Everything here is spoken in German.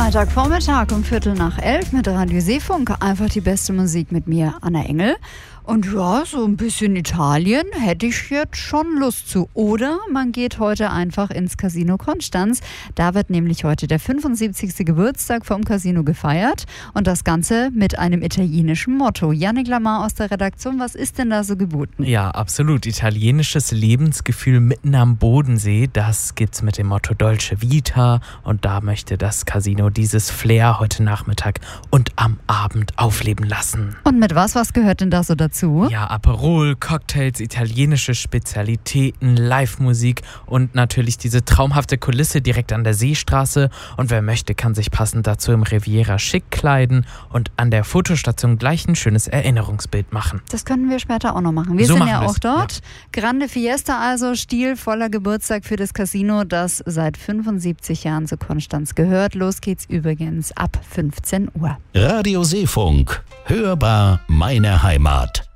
Freitagvormittag um 10:45 mit Radio Seefunk. Einfach die beste Musik mit mir, Anna Engel. Und ja, so ein bisschen Italien hätte ich jetzt schon Lust zu. Oder man geht heute einfach ins Casino Konstanz. Da wird nämlich heute der 75. Geburtstag vom Casino gefeiert. Und das Ganze mit einem italienischen Motto. Yannick Lamar aus der Redaktion, was ist denn da so geboten? Ja, absolut. Italienisches Lebensgefühl mitten am Bodensee. Das gibt's mit dem Motto Dolce Vita. Und da möchte das Casino dieses Flair heute Nachmittag und am Abend aufleben lassen. Und mit was gehört denn da so dazu? Ja, Aperol, Cocktails, italienische Spezialitäten, Live-Musik und natürlich diese traumhafte Kulisse direkt an der Seestraße. Und wer möchte, kann sich passend dazu im Riviera schick kleiden und an der Fotostation gleich ein schönes Erinnerungsbild machen. Das können wir später auch noch machen. Wir sind ja auch dort. Ja. Grande Fiesta also, stilvoller Geburtstag für das Casino, das seit 75 Jahren zu Konstanz gehört. Los geht's übrigens ab 15 Uhr. Radio Seefunk. Hörbar meine Heimat.